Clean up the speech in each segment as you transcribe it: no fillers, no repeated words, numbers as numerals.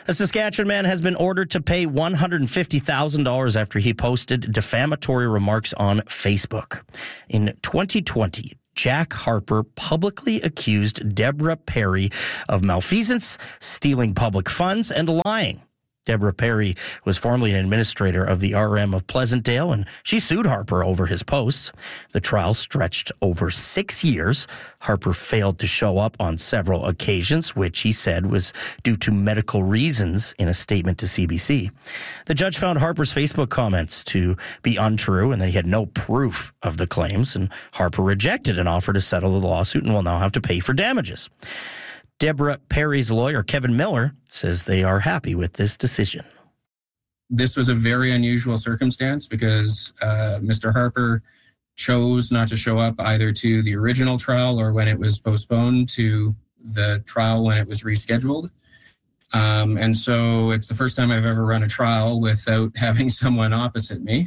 A Saskatchewan man has been ordered to pay $150,000 after he posted defamatory remarks on Facebook. In 2020, Jack Harper publicly accused Deborah Perry of malfeasance, stealing public funds, and lying. Deborah Perry was formerly an administrator of the RM of Pleasantdale, and she sued Harper over his posts. The trial stretched over 6 years. Harper failed to show up on several occasions, which he said was due to medical reasons in a statement to CBC. The judge found Harper's Facebook comments to be untrue and that he had no proof of the claims, and Harper rejected an offer to settle the lawsuit and will now have to pay for damages. Deborah Perry's lawyer, Kevin Miller, says they are happy with this decision. This was a very unusual circumstance because Mr. Harper chose not to show up either to the original trial or when it was postponed to the trial when it was rescheduled. And so it's the first time I've ever run a trial without having someone opposite me.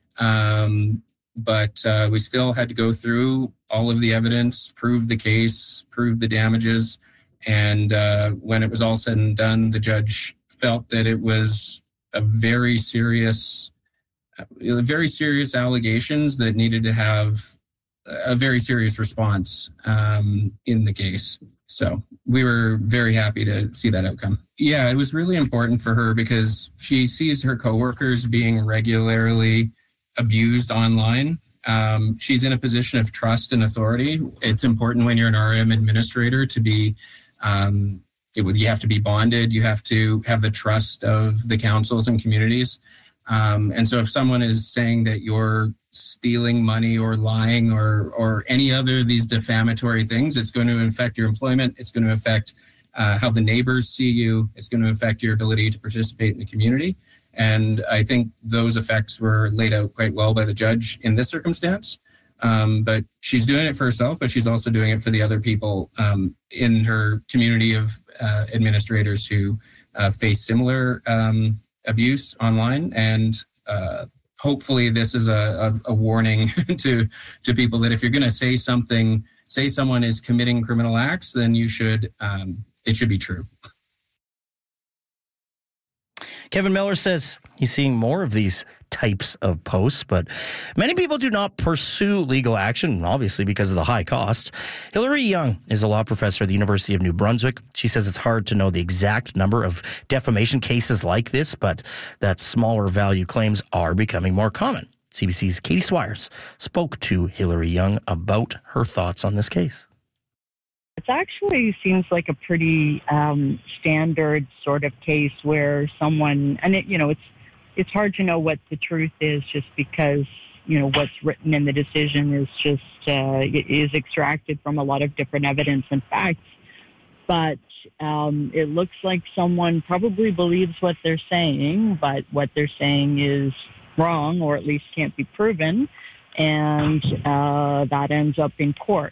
But we still had to go through all of the evidence, prove the case, prove the damages. And when it was all said and done, the judge felt that it was a very serious allegations that needed to have a very serious response in the case. So we were very happy to see that outcome. Yeah, it was really important for her because she sees her coworkers being regularly abused online. She's in a position of trust and authority. It's important when you're an RM administrator to be you have to be bonded. You have to have the trust of the councils and communities. And so if someone is saying that you're stealing money or lying or any other of these defamatory things, it's going to affect your employment. It's going to affect how the neighbors see you. It's going to affect your ability to participate in the community. And I think those effects were laid out quite well by the judge in this circumstance. But she's doing it for herself, but she's also doing it for the other people in her community of administrators who face similar abuse online. And hopefully this is a warning to people that if you're going to say someone is committing criminal acts, then it should be true. Kevin Miller says he's seeing more of these types of posts, but many people do not pursue legal action, obviously because of the high cost. Hilary Young is a law professor at the University of New Brunswick. She says it's hard to know the exact number of defamation cases like this, but that smaller value claims are becoming more common. CBC's Katie Swires spoke to Hilary Young about her thoughts on this case. It actually seems like a pretty standard sort of case where someone, and it's hard to know what the truth is just because, what's written in the decision is just, is extracted from a lot of different evidence and facts. But it looks like someone probably believes what they're saying, but what they're saying is wrong or at least can't be proven. And that ends up in court.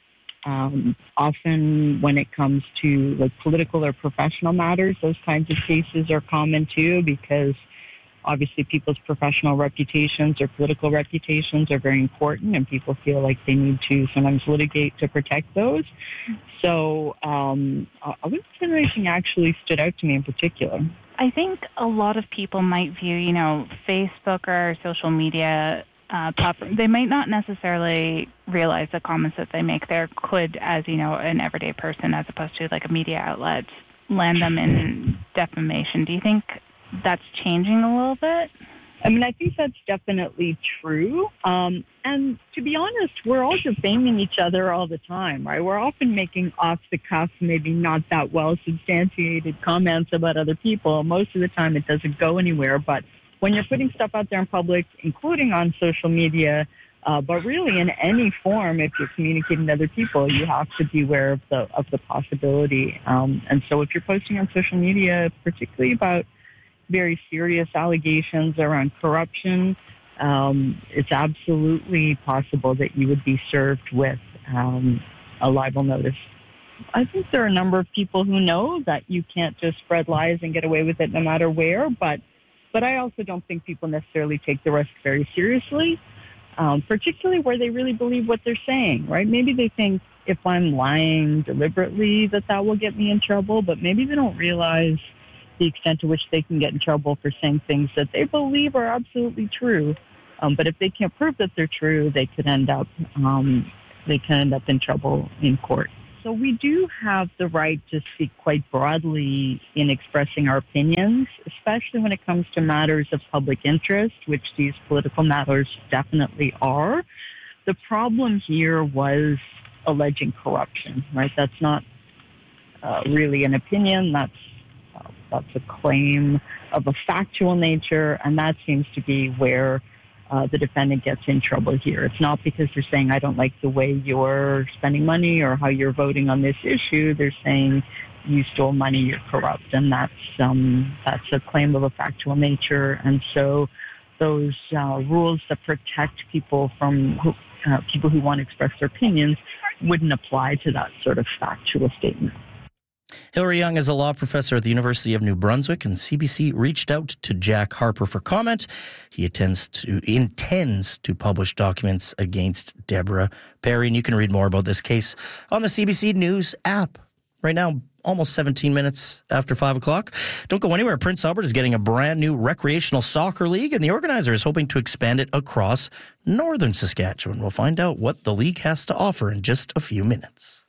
Often when it comes to like political or professional matters, those kinds of cases are common too, because obviously people's professional reputations or political reputations are very important and people feel like they need to sometimes litigate to protect those. So I wouldn't say anything actually stood out to me in particular. I think a lot of people might view, Facebook or social media platform, they might not necessarily realize the comments that they make there could, as an everyday person, as opposed to like a media outlet, land them in defamation. Do you think that's changing a little bit? I mean, I think that's definitely true. And to be honest, we're all defaming each other all the time, right? We're often making off the cuff, maybe not that well substantiated comments about other people. Most of the time it doesn't go anywhere, but when you're putting stuff out there in public, including on social media, but really in any form, if you're communicating to other people, you have to be aware of the possibility. And so if you're posting on social media, particularly about very serious allegations around corruption, it's absolutely possible that you would be served with a libel notice. I think there are a number of people who know that you can't just spread lies and get away with it no matter where, but I also don't think people necessarily take the risk very seriously, particularly where they really believe what they're saying, right? Maybe they think if I'm lying deliberately that will get me in trouble, but maybe they don't realize the extent to which they can get in trouble for saying things that they believe are absolutely true. But if they can't prove that they're true, they could end up in trouble in court. So we do have the right to speak quite broadly in expressing our opinions, especially when it comes to matters of public interest, which these political matters definitely are. The problem here was alleging corruption, right? That's not really an opinion. That's a claim of a factual nature, and that seems to be where the defendant gets in trouble here. It's not because they're saying, I don't like the way you're spending money or how you're voting on this issue. They're saying you stole money, you're corrupt, and that's a claim of a factual nature. And so those rules that protect people from people who want to express their opinions wouldn't apply to that sort of factual statement. Hilary Young is a law professor at the University of New Brunswick, and CBC reached out to Jack Harper for comment. He intends to publish documents against Deborah Perry, and you can read more about this case on the CBC News app. Right now, almost 17 minutes after 5 o'clock. Don't go anywhere. Prince Albert is getting a brand new recreational soccer league, and the organizer is hoping to expand it across northern Saskatchewan. We'll find out what the league has to offer in just a few minutes.